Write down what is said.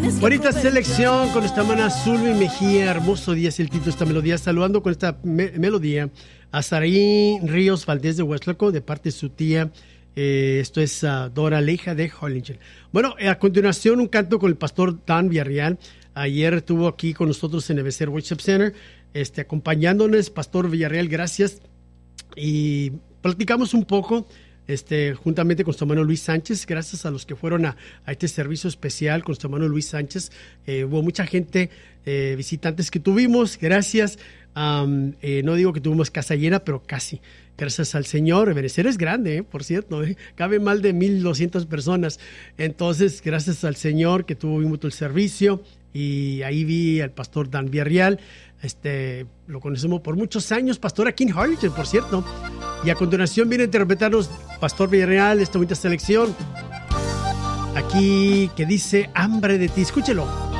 Bonita selección con esta hermana Zulmi Mejía. Hermoso día es el título de esta melodía. Saludando con esta melodía a Saraí Ríos Valdés de Hueslaco, de parte de su tía. Esto es Dora, la hija de Hollinger. Bueno, a continuación un canto con el pastor Dan Villarreal. Ayer estuvo aquí con nosotros en Ebenezer Worship Center, acompañándonos. Pastor Villarreal, gracias. Y platicamos un poco juntamente con nuestro hermano Luis Sánchez, gracias a los que fueron a este servicio especial con nuestro hermano Luis Sánchez. Hubo mucha gente, visitantes que tuvimos, gracias. No digo que tuvimos casa llena, pero casi. Gracias al Señor. Ebenezer es grande, por cierto, cabe más de 1,200 personas. Entonces, gracias al Señor que tuvimos todo el servicio. Y ahí vi al pastor Dan Villarreal. Lo conocemos por muchos años, pastor aquí en Harlingen, por cierto. Y a continuación viene a interpretarnos pastor Villarreal esta bonita selección aquí que dice Hambre de ti. Escúchelo.